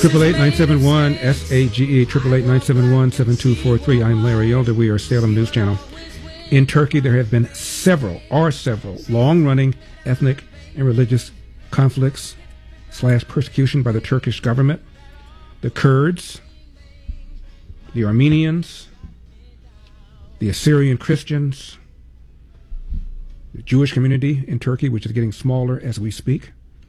888-971-SAGE, 888-971-7243. I'm Larry Elder. We are Salem News Channel. In Turkey, there have been several long-running ethnic and religious conflicts / persecution by the Turkish government. The Kurds, the Armenians, the Assyrian Christians, the Jewish community in Turkey, which is getting smaller as we speak.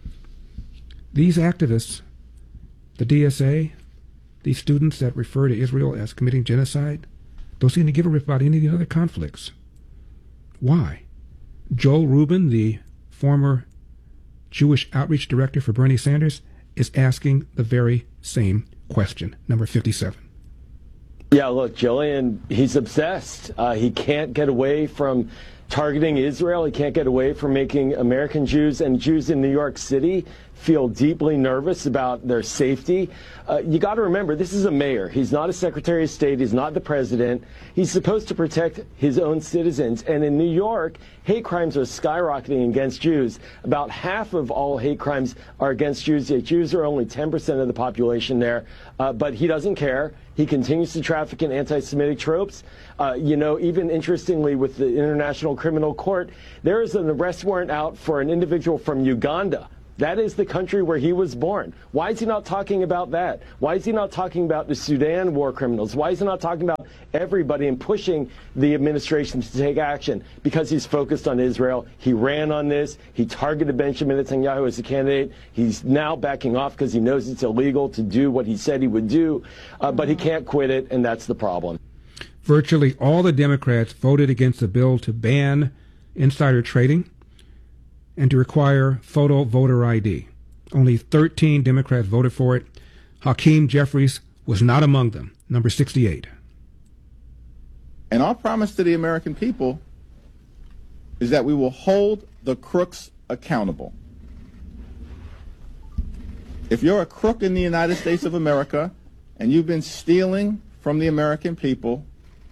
These activists, the DSA, these students that refer to Israel as committing genocide, don't seem to give a rip about any of the other conflicts. Why? Joel Rubin, the former Jewish outreach director for Bernie Sanders, is asking the very same question. Number 57. Yeah, look, Julian, he's obsessed. He can't get away from targeting Israel. He can't get away from making American Jews and Jews in New York City feel deeply nervous about their safety. You got to remember, this is a mayor. He's not a secretary of state. He's not the president. He's supposed to protect his own citizens. And in New York, hate crimes are skyrocketing against Jews. About half of all hate crimes are against Jews. Yet Jews are only 10% of the population there. But he doesn't care. He continues to traffic in anti-Semitic tropes. Even interestingly, with the International Criminal Court, there is an arrest warrant out for an individual from Uganda. That is the country where he was born. Why is he not talking about that? Why is he not talking about the Sudan war criminals? Why is he not talking about everybody and pushing the administration to take action? Because he's focused on Israel. He ran on this. He targeted Benjamin Netanyahu as a candidate. He's now backing off because he knows it's illegal to do what he said he would do. But he can't quit it, and that's the problem. Virtually all the Democrats voted against the bill to ban insider trading and to require photo voter ID. Only 13 Democrats voted for it. Hakeem Jeffries was not among them, number 68. And our promise to the American people is that we will hold the crooks accountable. If you're a crook in the United States of America and you've been stealing from the American people,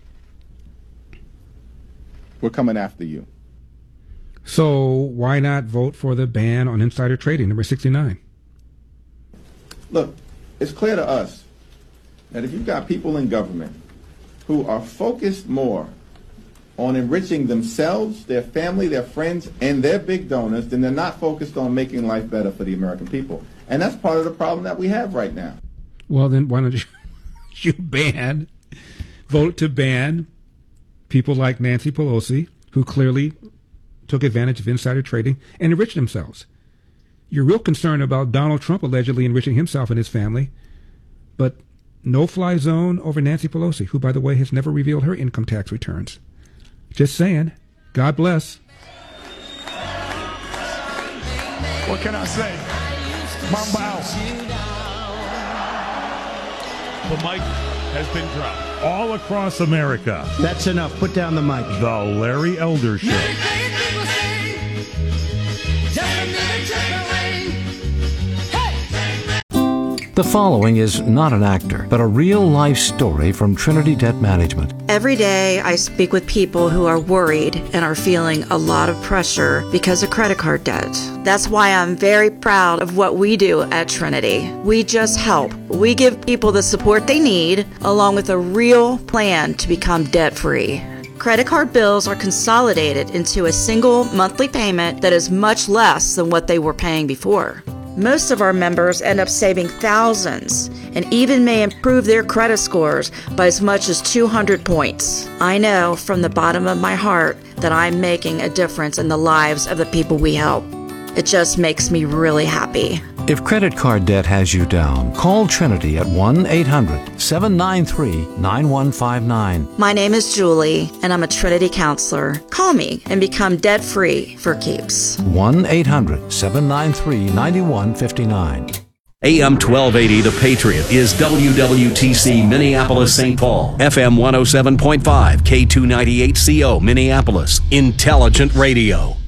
we're coming after you. So why not vote for the ban on insider trading, number 69? Look, it's clear to us that if you've got people in government who are focused more on enriching themselves, their family, their friends, and their big donors, then they're not focused on making life better for the American people. And that's part of the problem that we have right now. Well, then why don't you vote to ban people like Nancy Pelosi, who clearly took advantage of insider trading and enriched themselves. You're real concerned about Donald Trump allegedly enriching himself and his family, but no-fly zone over Nancy Pelosi, who, by the way, has never revealed her income tax returns. Just saying. God bless. What can I say? Mamba out. The mic has been dropped all across America. That's enough. Put down the mic. The Larry Elder Show. The following is not an actor, but a real-life story from Trinity Debt Management. Every day I speak with people who are worried and are feeling a lot of pressure because of credit card debt. That's why I'm very proud of what we do at Trinity. We just help. We give people the support they need, along with a real plan to become debt-free. Credit card bills are consolidated into a single monthly payment that is much less than what they were paying before. Most of our members end up saving thousands and even may improve their credit scores by as much as 200 points. I know from the bottom of my heart that I'm making a difference in the lives of the people we help. It just makes me really happy. If credit card debt has you down, call Trinity at 1-800-793-9159. My name is Julie, and I'm a Trinity counselor. Call me and become debt-free for keeps. 1-800-793-9159. AM 1280, The Patriot, is WWTC Minneapolis, St. Paul. FM 107.5, K298CO, Minneapolis. Intelligent Radio.